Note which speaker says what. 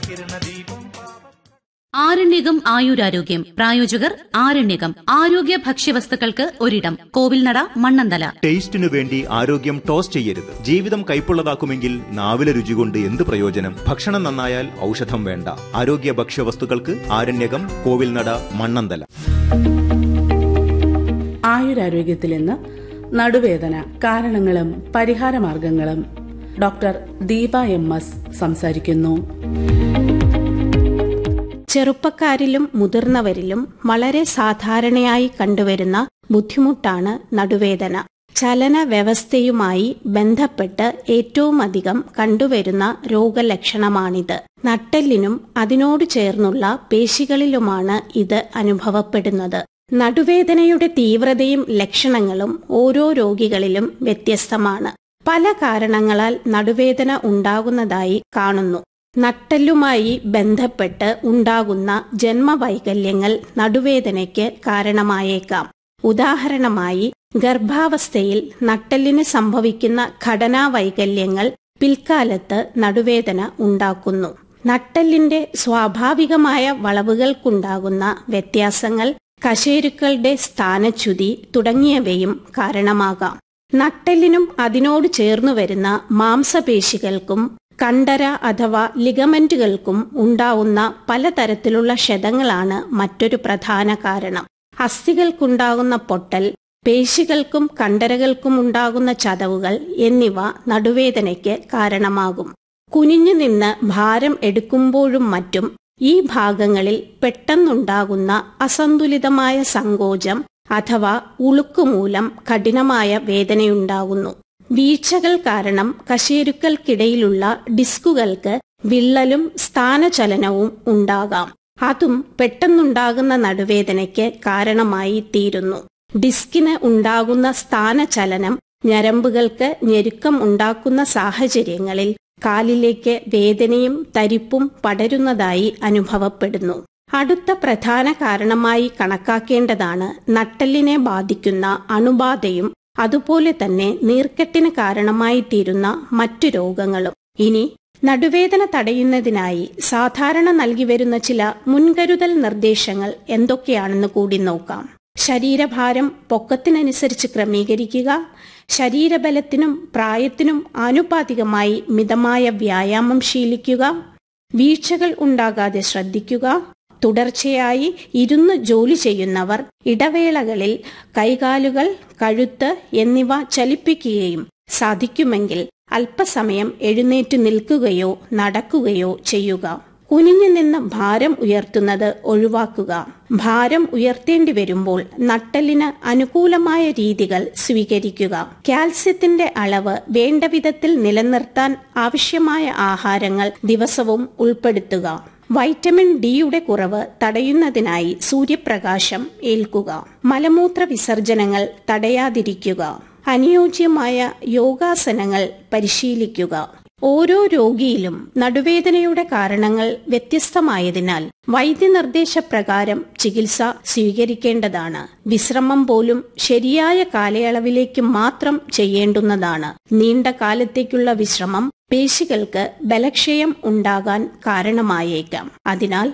Speaker 1: ആരണ്യകം ആയുരാരോഗ്യം പ്രായോജകർ ആരണ്യകം ആരോഗ്യ ഭക്ഷ്യവസ്തുക്കൾക്ക് ഒരിടം കോവിൽനട മണ്ണന്തല.
Speaker 2: ടേസ്റ്റിനു വേണ്ടി ആരോഗ്യം ടോസ് ചെയ്യരുത്. ജീവിതം കൈപ്പുള്ളതാക്കുമെങ്കിൽ നാവിലെ രുചി കൊണ്ട് എന്ത് പ്രയോജനം? ഭക്ഷണം നന്നായാൽ ഔഷധം വേണ്ട. ആരോഗ്യ ഭക്ഷ്യവസ്തുക്കൾക്ക് ആരണ്യകം കോവിൽനട മണ്ണന്തല.
Speaker 3: ആയുരാരോഗ്യത്തിൽ ഇന്ന് നടുവേദന കാരണങ്ങളും പരിഹാരമാർഗങ്ങളും ഡോക്ടർ ദീപ MS സംസാരിക്കുന്നു.
Speaker 4: ചെറുപ്പക്കാരിലും മുതിർന്നവരിലും വളരെ സാധാരണയായി കണ്ടുവരുന്ന ബുദ്ധിമുട്ടാണ് നടുവേദന. ചലന വ്യവസ്ഥയുമായി ബന്ധപ്പെട്ട് ഏറ്റവുമധികം കണ്ടുവരുന്ന രോഗലക്ഷണമാണിത്. നട്ടെല്ലിനും അതിനോട് ചേർന്നുള്ള പേശികളിലുമാണ് ഇത് അനുഭവപ്പെടുന്നത്. നടുവേദനയുടെ തീവ്രതയും ലക്ഷണങ്ങളും ഓരോ രോഗികളിലും വ്യത്യസ്തമാണ്. പല കാരണങ്ങളാൽ നടുവേദന ഉണ്ടാകുന്നതായി കാണുന്നു. നട്ടെല്ലുമായി ബന്ധപ്പെട്ട് ഉണ്ടാകുന്ന ജന്മവൈകല്യങ്ങൾ നടുവേദനയ്ക്ക് കാരണമായേക്കാം. ഉദാഹരണമായി ഗർഭാവസ്ഥയിൽ നട്ടെല്ലിന് സംഭവിക്കുന്ന ഘടനാവൈകല്യങ്ങൾ പിൽക്കാലത്ത് നടുവേദന ഉണ്ടാക്കുന്നു. നട്ടെല്ലിന്റെ സ്വാഭാവികമായ വളവുകൾക്കുണ്ടാകുന്ന വ്യത്യാസങ്ങൾ, കശേരുക്കളുടെ സ്ഥാനച്യുതി തുടങ്ങിയവയും കാരണമാകാം. നട്ടെല്ലിനും അതിനോട് ചേർന്നു വരുന്ന മാംസപേശികൾക്കും കണ്ടര അഥവാ ലിഗമെന്റുകൾക്കും ഉണ്ടാവുന്ന പലതരത്തിലുള്ള ക്ഷതങ്ങളാണ് മറ്റൊരു പ്രധാന കാരണം. അസ്ഥികൾക്കുണ്ടാകുന്ന പൊട്ടൽ, പേശികൾക്കും കണ്ടരകൾക്കും ഉണ്ടാകുന്ന ചതവുകൾ എന്നിവ നടുവേദനയ്ക്ക് കാരണമാകും. കുനിഞ്ഞു നിന്ന് ഭാരം എടുക്കുമ്പോഴും മറ്റും ഈ ഭാഗങ്ങളിൽ പെട്ടെന്നുണ്ടാകുന്ന അസന്തുലിതമായ സങ്കോചം അഥവാ ഉളുക്കുമൂലം കഠിനമായ വേദനയുണ്ടാകുന്നു. വീഴ്ചകൾ കാരണം കശേരുക്കൾക്കിടയിലുള്ള ഡിസ്കുകൾക്ക് വിള്ളലും സ്ഥാനചലനവും ഉണ്ടാകാം. അതും പെട്ടെന്നുണ്ടാകുന്ന നടുവേദനയ്ക്ക് കാരണമായി തീരുന്നു. ഡിസ്കിന് ഉണ്ടാകുന്ന സ്ഥാനചലനം ഞരമ്പുകൾക്ക് ഞെരുക്കം ഉണ്ടാക്കുന്ന സാഹചര്യങ്ങളിൽ കാലിലേക്ക് വേദനയും തരിപ്പും പടരുന്നതായി അനുഭവപ്പെടുന്നു. അടുത്ത പ്രധാന കാരണമായി കണക്കാക്കേണ്ടതാണ് നട്ടെല്ലിനെ ബാധിക്കുന്ന അണുബാധയും അതുപോലെ തന്നെ നീർക്കെട്ടിന് കാരണമായി തീരുന്ന മറ്റു രോഗങ്ങളും. ഇനി നടുവേദന തടയുന്നതിനായി സാധാരണ നൽകി വരുന്ന ചില മുൻകരുതൽ നിർദ്ദേശങ്ങൾ എന്തൊക്കെയാണെന്ന് കൂടി നോക്കാം. ശരീരഭാരം പൊക്കത്തിനനുസരിച്ച് ക്രമീകരിക്കുക. ശരീരബലത്തിനും പ്രായത്തിനും ആനുപാതികമായി മിതമായ വ്യായാമം ശീലിക്കുക. വീഴ്ചകൾ ഉണ്ടാകാതെ ശ്രദ്ധിക്കുക. തുടർച്ചയായി ഇരുന്ന് ജോലി ചെയ്യുന്നവർ ഇടവേളകളിൽ കൈകാലുകൾ, കഴുത്ത് എന്നിവ ചലിപ്പിക്കുകയും സാധിക്കുമെങ്കിൽ അല്പസമയം എഴുന്നേറ്റ് നിൽക്കുകയോ നടക്കുകയോ ചെയ്യുക. കുനിഞ്ഞു നിന്ന് ഭാരം ഉയർത്തുന്നത് ഒഴിവാക്കുക. ഭാരം ഉയർത്തേണ്ടി വരുമ്പോൾ നട്ടെല്ലിന് അനുകൂലമായ രീതികൾ സ്വീകരിക്കുക. കാൽസ്യത്തിന്റെ അളവ് വേണ്ട വിധത്തിൽ നിലനിർത്താൻ ആവശ്യമായ ആഹാരങ്ങൾ ദിവസവും ഉൾപ്പെടുത്തുക. വൈറ്റമിൻ ഡിയുടെ കുറവ് തടയുന്നതിനായി സൂര്യപ്രകാശം ഏൽക്കുക. മലമൂത്ര വിസർജനങ്ങൾ തടയാതിരിക്കുക. അനുയോജ്യമായ യോഗാസനങ്ങൾ പരിശീലിക്കുക. ഓരോ രോഗിയിലും നടുവേദനയുടെ കാരണങ്ങൾ വ്യത്യസ്തമായതിനാൽ വൈദ്യനിർദ്ദേശപ്രകാരം ചികിത്സ സ്വീകരിക്കേണ്ടതാണ്. വിശ്രമം പോലും ശരിയായ കാലയളവിലേക്ക് മാത്രം ചെയ്യേണ്ടുന്നതാണ്. നീണ്ട കാലത്തേക്കുള്ള വിശ്രമം പേശികൾക്ക് ബലക്ഷയം ഉണ്ടാകാൻ കാരണമായേക്കാം. അതിനാൽ